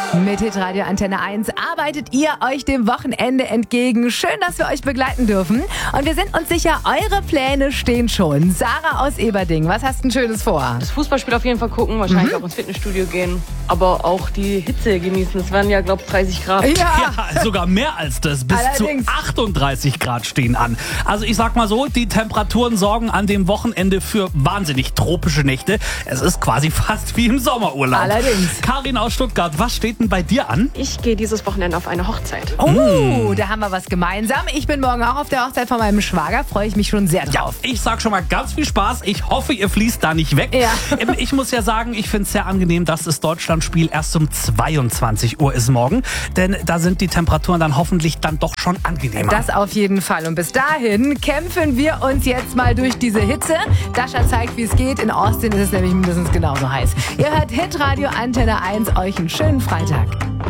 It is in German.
Mit Hitradio Antenne 1 arbeitet ihr euch dem Wochenende entgegen. Schön, dass wir euch begleiten dürfen. Und wir sind uns sicher, eure Pläne stehen schon. Sarah aus Eberding, was hast du denn Schönes vor? Das Fußballspiel auf jeden Fall gucken, wahrscheinlich auch ins Fitnessstudio gehen. Aber auch die Hitze genießen. Es werden ja, glaube ich, 30 Grad. Ja, sogar mehr als das. Bis Allerdings. zu 38 Grad stehen an. Also ich sag mal so, die Temperaturen sorgen an dem Wochenende für wahnsinnig tropische Nächte. Es ist quasi fast wie im Sommerurlaub. Allerdings. Karin aus Stuttgart, was steht denn bei dir an? Ich gehe dieses Wochenende auf eine Hochzeit. Oh, da haben wir was gemeinsam. Ich bin morgen auch auf der Hochzeit von meinem Schwager. Freue ich mich schon sehr drauf. Ich sag schon mal ganz viel Spaß. Ich hoffe, ihr fließt da nicht weg. Ja. Ich muss ja sagen, ich finde es sehr angenehm, dass das Deutschlandspiel erst um 22 Uhr ist morgen. Denn da sind die Temperaturen dann hoffentlich dann doch schon angenehmer. Das auf jeden Fall. Und bis dahin kämpfen wir uns jetzt mal durch diese Hitze. Dasha zeigt, wie es geht. In Austin ist es nämlich mindestens genauso heiß. Ihr hört Hitradio Antenne 1. Euch einen schönen Freitag.